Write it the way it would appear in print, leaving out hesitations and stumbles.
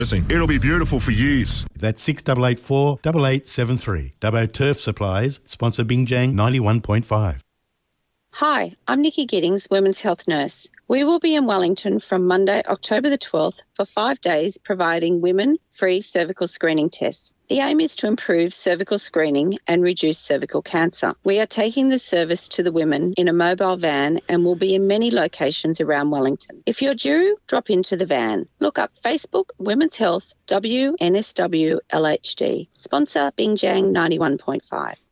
It'll be beautiful for years. That's 6884 8873. Dubbo Turf Supplies, sponsor Bingjang 91.5. Hi, I'm Nikki Giddings, Women's Health Nurse. We will be in Wellington from Monday, October the 12th for 5 days providing women free cervical screening tests. The aim is to improve cervical screening and reduce cervical cancer. We are taking the service to the women in a mobile van and will be in many locations around Wellington. If you're due, drop into the van. Look up Facebook Women's Health WNSW LHD. Sponsor Bingjang 91.5.